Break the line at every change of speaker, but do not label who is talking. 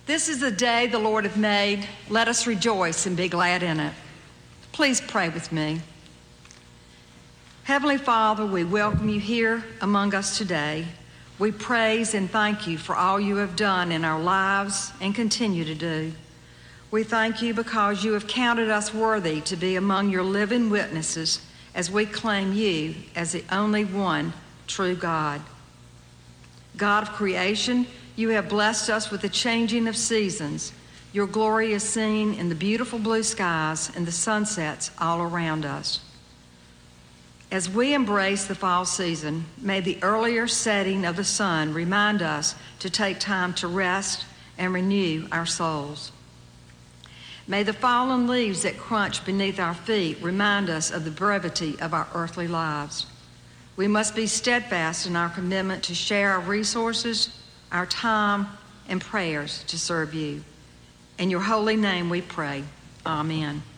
This is the day the Lord hath made. Let us rejoice and be glad in it. Please pray with me. Heavenly Father, we welcome you here among us today. We praise and thank you for all you have done in our lives and continue to do. We thank you because you have counted us worthy to be among your living witnesses as we claim you as the only one true God. God of creation, you have blessed us with the changing of seasons. Your glory is seen in the beautiful blue skies and the sunsets all around us. As we embrace the fall season, may the earlier setting of the sun remind us to take time to rest and renew our souls. May the fallen leaves that crunch beneath our feet remind us of the brevity of our earthly lives. We must be steadfast in our commitment to share our resources, our time, and prayers to serve you. In your holy name we pray. Amen.